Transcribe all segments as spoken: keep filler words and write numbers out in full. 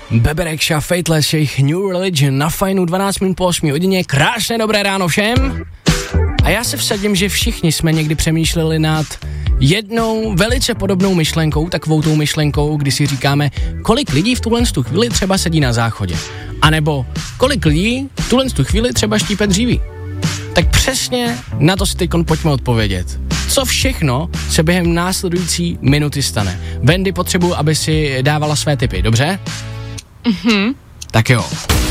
Beberekša, Fateless, jejich New Religion na Fajnu dvanáct minut po osmé hodině. Krásné dobré ráno všem. A já se vsadím, že všichni jsme někdy přemýšleli nad jednou velice podobnou myšlenkou, takovou tou myšlenkou, kdy si říkáme, kolik lidí v tuhle tu chvíli třeba sedí na záchodě. A nebo kolik lidí v tuhle tu chvíli třeba štípe dříví. Tak přesně na to si teďkon pojďme odpovědět. Co všechno se během následující minuty stane? Wendy, potřebuji, aby si dávala své tipy, dobře? Mhm. Tak jo.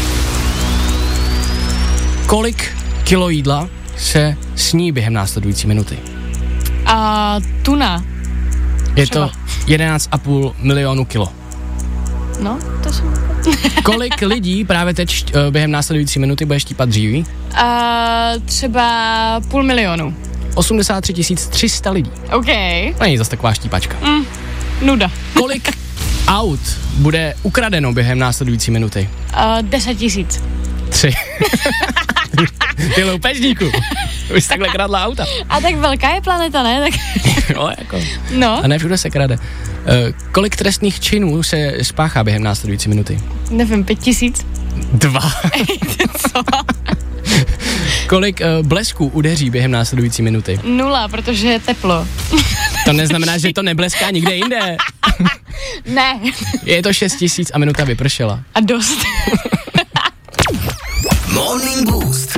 Kolik kilo jídla se sní během následující minuty? A tuna. Je Třeba. to jedenáct a půl milionu kilo. No, to jsem... Kolik lidí právě teď šť- během následující minuty bude štípat dříví? A třeba půl milionu. osmdesát tři tisíc tři sta lidí. OK. Není zase taková štípačka. Mm, nuda. Kolik aut bude ukradeno během následující minuty? A deset tisíc. Tři. Ty loupežníku. Už jsi takhle kradla auta. A tak velká je planeta, ne? Tak... No, jako. No, A ne všude se krade. Uh, kolik trestných činů se spáchá během následující minuty? nevím, pět tisíc. Dva. Co? Kolik uh, blesků udeří během následující minuty? Nula, protože je teplo. To neznamená, že to nebleská nikde jinde. Ne. Je to šest tisíc a minuta vypršela. A dost. Morning Boost